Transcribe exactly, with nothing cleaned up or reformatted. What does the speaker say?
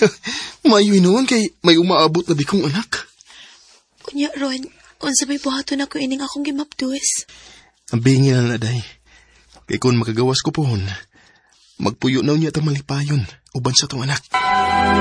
Mayoy noon kay may umaabot na bikong anak. Unya, Ron, unsa may buhaton ako ining akong gimapdues. Ang bingi na naday. Kay kung makagawas ko pohon, magpuyo na niya itang malipayon, uban sa itong anak.